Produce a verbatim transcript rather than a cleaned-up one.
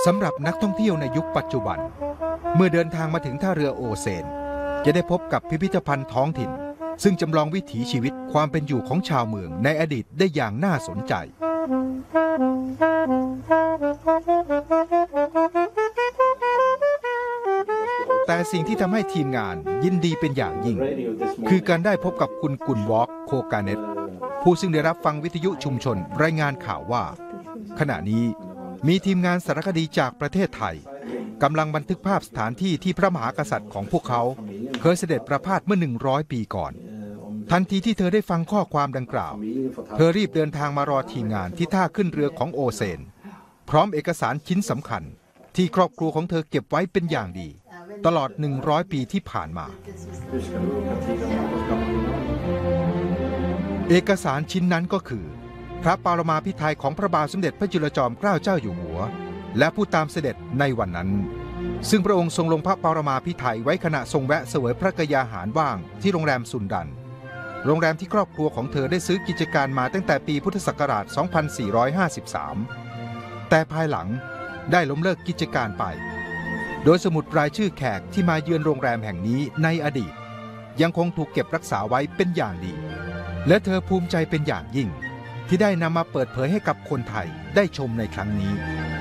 สำหรับนักท่องเที่ยวในยุคปัจจุบันเมื่อเดินทางมาถึงท่าเรือโอเซนจะได้พบกับพิพิธภัณฑ์ท้องถิ่นซึ่งจำลองวิถีชีวิตความเป็นอยู่ของชาวเมืองในอดีตได้อย่างน่าสนใจแต่สิ่งที่ทำให้ทีมงานยินดีเป็นอย่างยิ่งคือการได้พบกับคุณกุนวอล์กโคกาเนตผู้ซึ่งได้รับฟังวิทยุชุมชนรายงานข่าวว่าขณะนี้มีทีมงานสารคดีจากประเทศไทยกำลังบันทึกภาพสถานที่ที่พระมหากษัตริย์ของพวกเขาเคยเสด็จประพาสเมื่อหนึ่งร้อยปีก่อนทันทีที่เธอได้ฟังข้อความดังกล่าวเธอรีบเดินทางมารอทีมงานที่ท่าขึ้นเรือของโอเซนพร้อมเอกสารชิ้นสำคัญที่ครอบครัวของเธอเก็บไว้เป็นอย่างดีตลอดหนึ่งร้อยปีที่ผ่านมาเอกสารชิ้นนั้นก็คือพระปรมาภิไธยของพระบาทสมเด็จพระจุลจอมเกล้าเจ้าอยู่หัวและผู้ตามเสด็จในวันนั้นซึ่งพระองค์ทรงลงพระปรมาภิไธยไว้ขณะทรงแวะเสวยพระกยาหารว่างที่โรงแรมซุนดันโรงแรมที่ครอบครัวของเธอได้ซื้อกิจการมาตั้งแต่ปีพุทธศักราช สองพันสี่ร้อยห้าสิบสาม แต่ภายหลังได้ล้มเลิกกิจการไปโดยสมุดรายชื่อแขกที่มาเยือนโรงแรมแห่งนี้ในอดีตยังคงถูกเก็บรักษาไว้เป็นอย่างดีและเธอภูมิใจเป็นอย่างยิ่งที่ได้นำมาเปิดเผยให้กับคนไทยได้ชมในครั้งนี้